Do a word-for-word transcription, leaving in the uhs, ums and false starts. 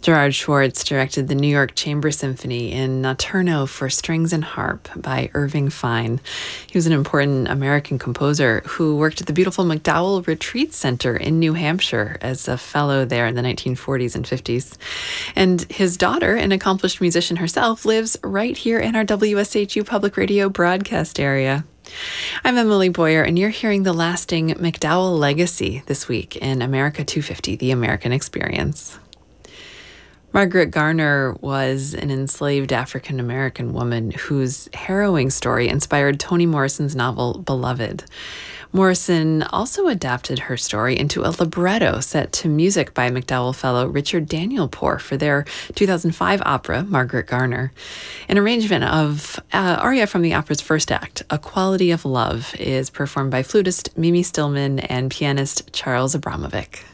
Gerard Schwartz directed the New York Chamber Symphony in Notturno for Strings and Harp by Irving Fine. He was an important American composer who worked at the beautiful MacDowell Retreat Center in New Hampshire as a fellow there in the nineteen forties and fifties. And his daughter, an accomplished musician herself, lives right here in our W S H U Public Radio broadcast area. I'm Emily Boyer, and you're hearing the lasting MacDowell legacy this week in America two fifty, The American Experience. Margaret Garner was an enslaved African-American woman whose harrowing story inspired Toni Morrison's novel Beloved. Morrison also adapted her story into a libretto set to music by MacDowell fellow Richard Danielpour for their two thousand five opera, Margaret Garner. An arrangement of uh, aria from the opera's first act, A Quality of Love, is performed by flutist Mimi Stillman and pianist Charles Abramovic.